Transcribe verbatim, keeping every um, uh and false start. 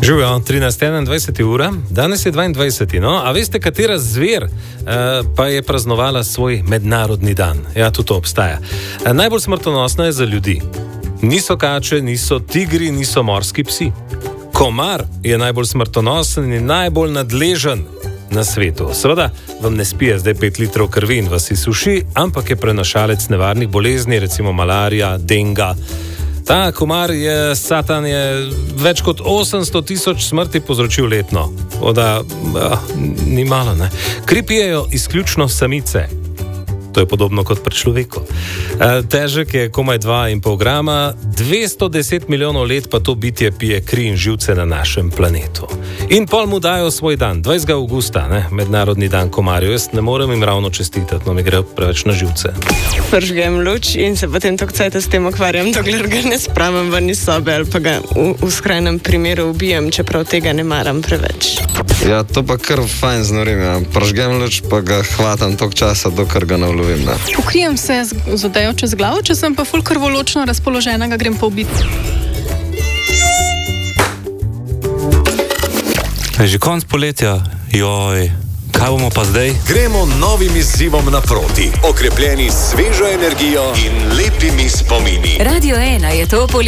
Živijo, trinajsta enaindvajseta ura, danes je dvaindvajseti No, a veste, katera zver uh, pa je praznovala svoj mednarodni dan? Ja, tudi to obstaja. Uh, najbolj smrtonosna je za ljudi. Niso kače, niso tigri, niso morski psi. Komar je najbolj smrtonosen in najbolj nadležen na svetu. Seveda vam ne spije zdaj pet litrov krvi in vas izsuši, ampak je prenašalec nevarnih bolezni, recimo malarija, denga. Ta komar je, satan je več kot osemsto tisoč smrti povzročil letno. Oda, ah, ni malo, ne? Kri pijejo izključno samice. To je podobno kot pri človeku. E, težek je komaj dva in pol grama, dvesto deset milijonov let pa to bitje pije kri in živce na našem planetu. In pol mu dajo svoj dan, dvajsetega avgusta, ne, mednarodni dan komarjev. Jaz ne morem jim ravno čestitati, no mi gre preveč na živce. Pržgem luč in se potem tok cajta s tem ukvarjam, dokler ga ne spravim ven iz sobe ali pa ga v, v skrajnem primeru ubijem, čeprav tega ne maram preveč. Ja, to pa kar fajn znorim, ja. Pržgem luč pa ga hvatam tok časa, dokler ga ne ulovim, ne. Pokrijem se z, z odejo čez glavo, če sem pa ful krvoločno razpoložena, ga grem pa ubiti. Že konc poletja, joj, kaj bomo pa zdaj? Gremo novim izzivom naproti, okrepljeni s svežo energijo in lepimi spomini. Radio ena je to poletje.